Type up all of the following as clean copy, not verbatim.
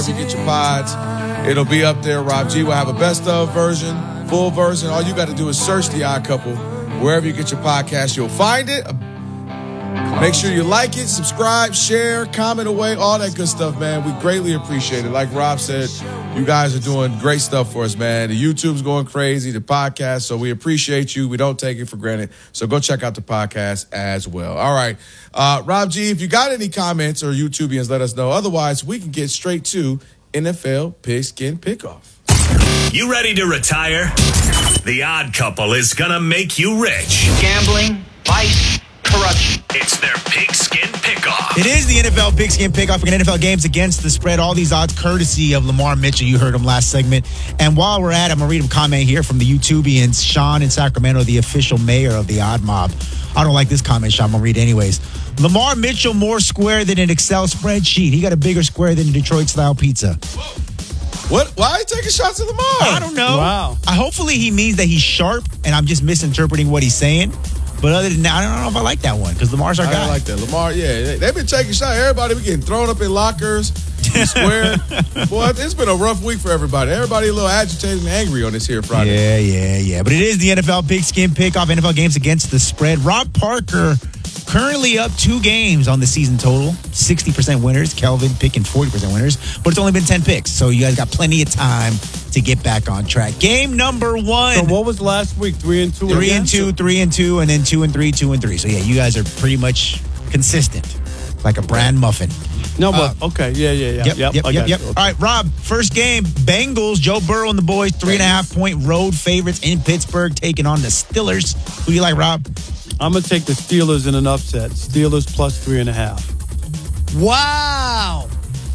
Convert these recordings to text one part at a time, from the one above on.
wherever you get your pods. It'll be up there. Rob G will have a best of version, full version. All you got to do is search The Odd Couple. Wherever you get your podcast, you'll find it. Make sure you like it, subscribe, share, comment away, all that good stuff, man. We greatly appreciate it. Like Rob said, you guys are doing great stuff for us, man. The YouTube's going crazy, the podcast, so we appreciate you. We don't take it for granted. So go check out the podcast as well. All right. Rob G, if you got any comments or YouTubians, let us know. Otherwise, we can get straight to NFL Pigskin Pickoff. You ready to retire? The Odd Couple is going to make you rich. Gambling, vice, corruption. It's their Pigskin Pickoff. It is the NFL Pigskin Pickoff. We're going to NFL games against the spread. All these odds courtesy of Lamar Mitchell. You heard him last segment. And while we're at it, I'm going to read him comment here from the YouTubians. Sean in Sacramento, the official mayor of the Odd Mob. I don't like this comment, Sean. I'm going to read it anyways. Lamar Mitchell more square than an Excel spreadsheet. He got a bigger square than a Detroit-style pizza. What? Why are you taking shots at Lamar? I don't know. Wow. Hopefully he means that he's sharp, and I'm just misinterpreting what he's saying. But other than that, I don't know if I like that one, because Lamar's our guy. I like that. Lamar, yeah. They've been taking shots. Everybody be getting thrown up in lockers, square. Boy, it's been a rough week for everybody. Everybody a little agitated and angry on this here Friday. Yeah. But it is the NFL Pigskin Pickoff, NFL games against the spread. Rob Parker currently up 2 games on the season total. 60% winners. Kelvin picking 40% winners. But it's only been 10 picks, so you guys got plenty of time to get back on track. Game number 1. So what was last week? 3-2? 3-2, 3-2, and then 2-3, 2-3. So yeah, you guys are pretty much consistent, like a bran muffin. No, but okay. Yeah. Yep. Okay. All right, Rob, first game, Bengals, Joe Burrow and the boys, 3.5-point road favorites in Pittsburgh, taking on the Steelers. Who you like, Rob? I'm going to take the Steelers in an upset. Steelers plus 3.5. Wow.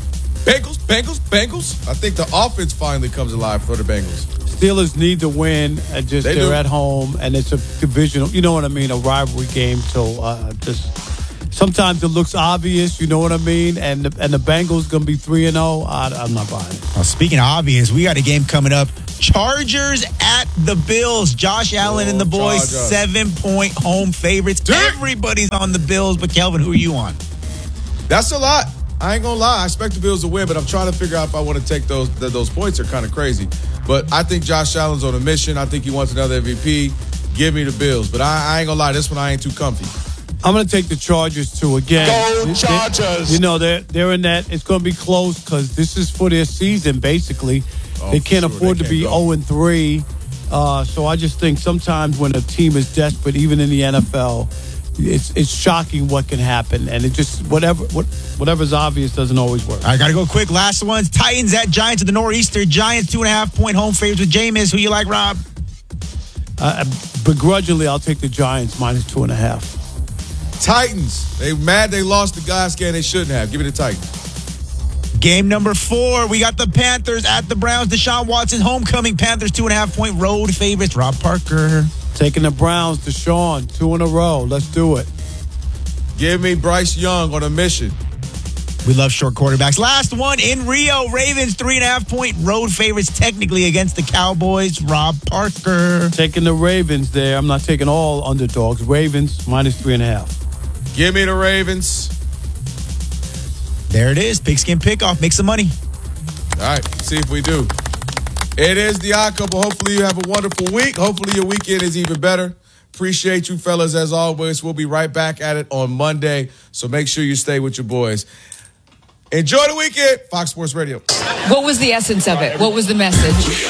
Bengals. I think the offense finally comes alive for the Bengals. Steelers need to win. And they're at home, and it's a divisional. You know what I mean? A rivalry game. So sometimes it looks obvious. You know what I mean? And the Bengals going to be 3-0. I'm not buying it. Well, speaking of obvious, we got a game coming up. Chargers at the Bills. Josh Allen and the boys, 7-point home favorites. Everybody's on the Bills, but Kelvin, who are you on? That's a lot. I ain't gonna lie. I expect the Bills to win, but I'm trying to figure out if I want to take those. Those points are kind of crazy. But I think Josh Allen's on a mission. I think he wants another MVP. Give me the Bills. But I ain't gonna lie. This one I ain't too comfy. I'm going to take the Chargers, too. Again, go Chargers! They're in that. It's going to be close because this is for their season, basically. They can't afford to be 0-3. So I just think sometimes when a team is desperate, even in the NFL, it's shocking what can happen. And it just, whatever's obvious doesn't always work. I got to go quick. Last ones. Titans at Giants at the Nor'easter. Giants, 2.5-point home favorites with Jameis. Who you like, Rob? Begrudgingly, I'll take the Giants minus 2.5. Titans. They mad they lost the last game they shouldn't have. Give me the Titans. Game number 4. We got the Panthers at the Browns. Deshaun Watson, homecoming. Panthers, 2.5-point road favorites. Rob Parker. Taking the Browns, Deshaun, 2 in a row. Let's do it. Give me Bryce Young on a mission. We love short quarterbacks. Last one in Rio. Ravens, 3.5-point road favorites technically against the Cowboys. Rob Parker. Taking the Ravens there. I'm not taking all underdogs. Ravens, minus 3.5. Give me the Ravens. There it is. Pigskin Pickoff. Make some money. All right. See if we do. It is the Odd Couple. Hopefully you have a wonderful week. Hopefully your weekend is even better. Appreciate you fellas as always. We'll be right back at it on Monday. So make sure you stay with your boys. Enjoy the weekend. Fox Sports Radio. What was the essence of it? What was the message?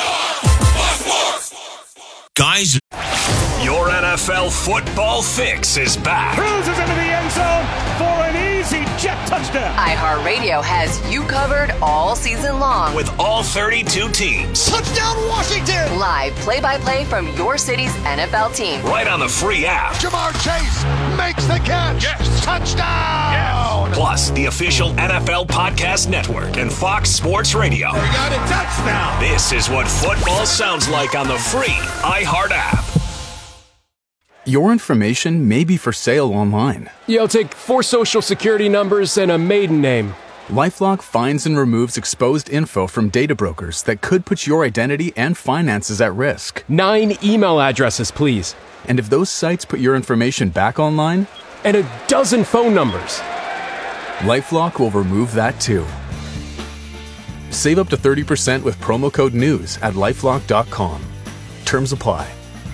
Guys, your NFL football fix is back. Cruises into the end zone for an easy jet touchdown. iHeartRadio has you covered all season long. With all 32 teams. Touchdown Washington. Live play-by-play from your city's NFL team. Right on the free app. Jamar Chase makes the catch. Yes. Touchdown. Yes. Plus, the official NFL Podcast Network and Fox Sports Radio. We got a touchdown. This is what football sounds like on the free iHeart app. Your information may be for sale online. I'll take 4 social security numbers and a maiden name. LifeLock finds and removes exposed info from data brokers that could put your identity and finances at risk. 9 email addresses, please. And if those sites put your information back online? And a dozen phone numbers. LifeLock will remove that too. Save up to 30% with promo code NEWS at LifeLock.com. Terms apply.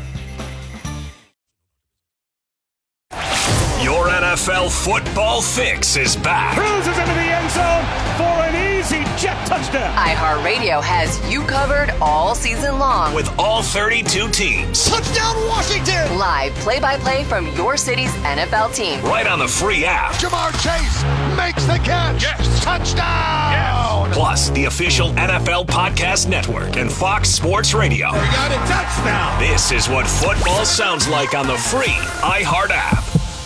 Your NFL football fix is back. Cruises into the end zone for an easy jet touchdown. iHeartRadio has you covered all season long. With all 32 teams. Touchdown Washington! Live play-by-play from your city's NFL team. Right on the free app. Jamar Chase makes the catch. Yes. Touchdown! Yes. Plus, the official NFL Podcast Network and Fox Sports Radio. We got a touchdown. This is what football sounds like on the free iHeart app.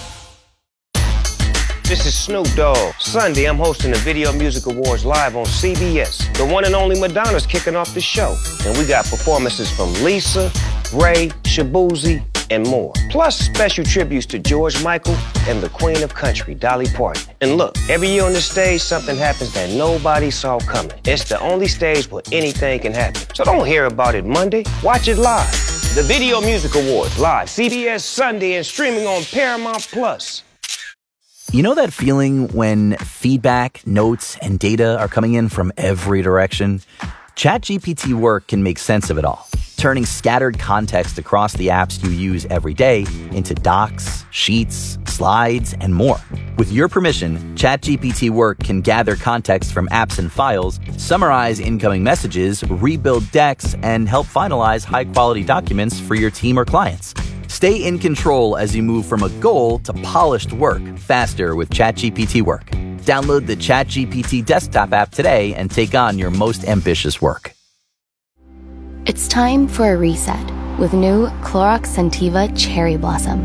This is Snoop Dogg. Sunday, I'm hosting the Video Music Awards live on CBS. The one and only Madonna's kicking off the show. And we got performances from Lisa, Ray, Shabuzi, and more. Plus special tributes to George Michael and the Queen of Country, Dolly Parton. And look, every year on the stage, something happens that nobody saw coming. It's the only stage where anything can happen. So don't hear about it Monday. Watch it live. The Video Music Awards live, CBS Sunday, and streaming on Paramount Plus. You know that feeling when feedback, notes, and data are coming in from every direction? ChatGPT Work can make sense of it all, turning scattered context across the apps you use every day into docs, sheets, slides, and more. With your permission, ChatGPT Work can gather context from apps and files, summarize incoming messages, rebuild decks, and help finalize high-quality documents for your team or clients. Stay in control as you move from a goal to polished work faster with ChatGPT Work. Download the ChatGPT desktop app today and take on your most ambitious work. It's time for a reset with new Clorox Scentiva Cherry Blossom.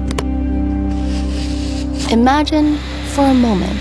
Imagine for a moment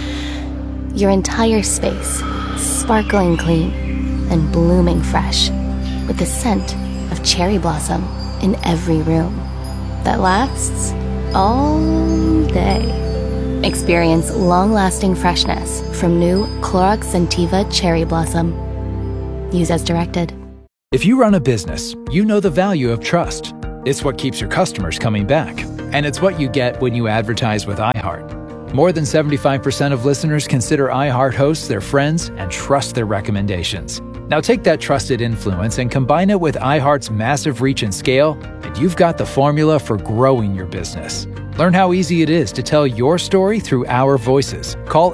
your entire space sparkling clean and blooming fresh with the scent of cherry blossom in every room that lasts all day. Experience long-lasting freshness from new Clorox Scentiva Cherry Blossom. Use as directed. If you run a business, you know the value of trust. It's what keeps your customers coming back. And it's what you get when you advertise with iHeart. More than 75% of listeners consider iHeart hosts their friends and trust their recommendations. Now take that trusted influence and combine it with iHeart's massive reach and scale, and you've got the formula for growing your business. Learn how easy it is to tell your story through our voices. Call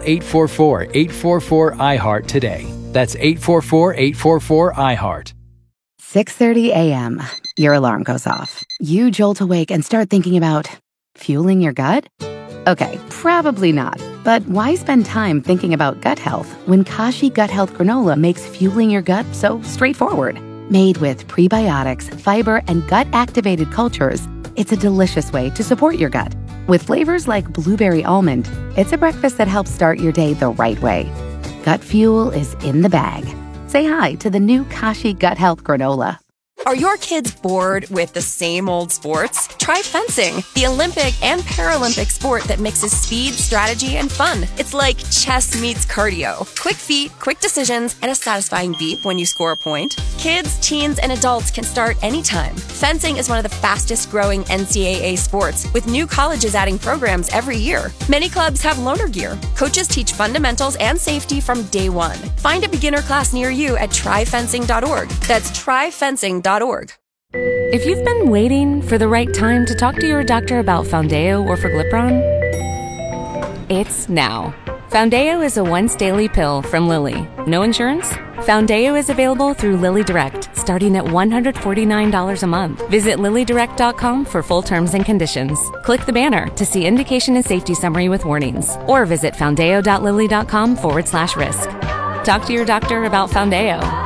844-844-iHeart today. That's 844-844-iHeart. 6:30 a.m. Your alarm goes off. You jolt awake and start thinking about fueling your gut? Okay, probably not. But why spend time thinking about gut health when Kashi Gut Health Granola makes fueling your gut so straightforward? Made with prebiotics, fiber, and gut-activated cultures, it's a delicious way to support your gut. With flavors like blueberry almond, it's a breakfast that helps start your day the right way. Gut fuel is in the bag. Say hi to the new Kashi Gut Health Granola. Are your kids bored with the same old sports? Try fencing, the Olympic and Paralympic sport that mixes speed, strategy, and fun. It's like chess meets cardio. Quick feet, quick decisions, and a satisfying beep when you score a point. Kids, teens, and adults can start anytime. Fencing is one of the fastest growing NCAA sports, with new colleges adding programs every year. Many clubs have loaner gear. Coaches teach fundamentals and safety from day one. Find a beginner class near you at tryfencing.org. That's tryfencing.org. If you've been waiting for the right time to talk to your doctor about Foundeo or Forglipron, it's now. Foundeo is a once-daily pill from Lilly. No insurance? Foundeo is available through Lilly Direct, starting at $149 a month. Visit LillyDirect.com for full terms and conditions. Click the banner to see indication and safety summary with warnings, or visit foundeo.lilly.com/risk. Talk to your doctor about Foundeo.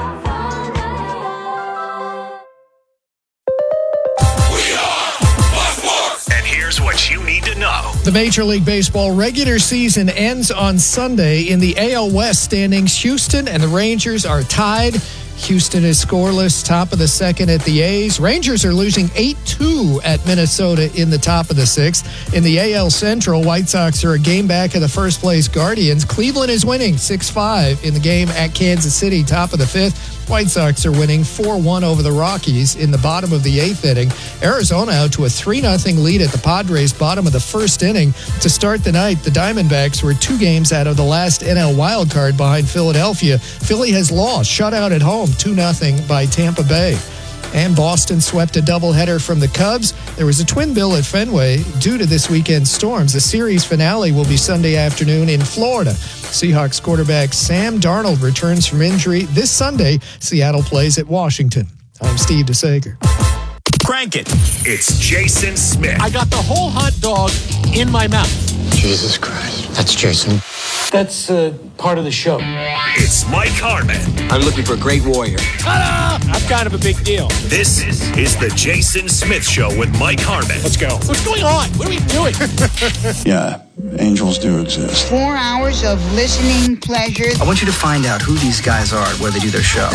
What you need to know. The Major League Baseball regular season ends on Sunday. In the AL West standings, Houston and the Rangers are tied. Houston is scoreless, top of the second at the A's. Rangers are losing 8-2 at Minnesota in the top of the sixth. In the AL Central, White Sox are a game back of the first place Guardians. Cleveland is winning 6-5 in the game at Kansas City, top of the fifth. White Sox are winning 4-1 over the Rockies in the bottom of the 8th inning. Arizona out to a 3-0 lead at the Padres bottom of the 1st inning. To start the night, the Diamondbacks were 2 games out of the last NL wildcard behind Philadelphia. Philly has lost, shut out at home 2-0 by Tampa Bay. And Boston swept a doubleheader from the Cubs. There was a twin bill at Fenway due to this weekend's storms. The series finale will be Sunday afternoon in Florida. Seahawks quarterback Sam Darnold returns from injury this Sunday. Seattle plays at Washington. I'm Steve DeSager. Crank it. It's Jason Smith. I got the whole hot dog in my mouth. Jesus Christ. That's Jason. That's part of the show. It's Mike Harmon. I'm looking for a great warrior. Ta-da! I'm kind of a big deal. This is the Jason Smith Show with Mike Harmon. Let's go. What's going on? What are we doing? Yeah, angels do exist. 4 hours of listening pleasure. I want you to find out who these guys are where they do their show.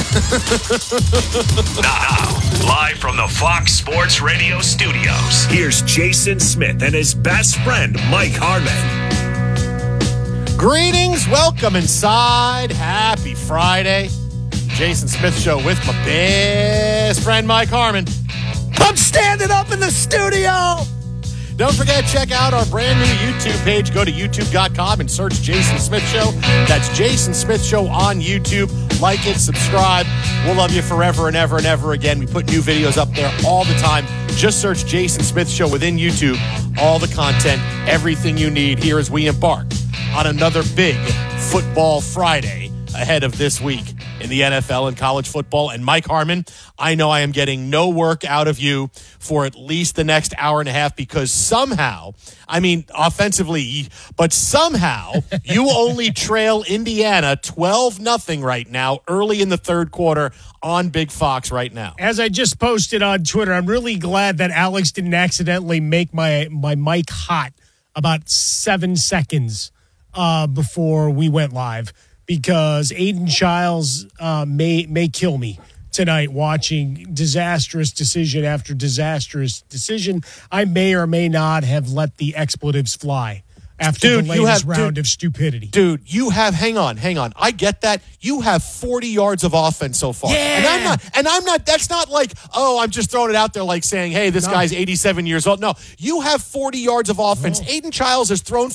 Now, live from the Fox Sports Radio studios, here's Jason Smith and his best friend, Mike Harmon. Greetings, welcome inside. Happy Friday. Jason Smith Show with my best friend, Mike Harmon. I'm standing up in the studio. Don't forget, check out our brand new YouTube page. Go to youtube.com and search Jason Smith Show. That's Jason Smith Show on YouTube. Like it, subscribe. We'll love you forever and ever and ever again. We put new videos up there all the time. Just search Jason Smith Show within YouTube. All the content, everything you need here as we embark on another big football Friday ahead of this week in the NFL and college football. And Mike Harmon, I know I am getting no work out of you for at least the next hour and a half because somehow, I mean, offensively, but somehow you only trail Indiana 12-0 right now, early in the third quarter on Big Fox right now. As I just posted on Twitter, I'm really glad that Alex didn't accidentally make my mic hot about 7 seconds before we went live, because Aiden Childs may kill me tonight watching disastrous decision after disastrous decision. I may or may not have let the expletives fly after the latest round of stupidity. Dude, you have, hang on. I get that. You have 40 yards of offense so far. Yeah. And I'm not, that's not like, oh, I'm just throwing it out there like saying, hey, this guy's 87 years old. No, you have 40 yards of offense. Aiden Childs has thrown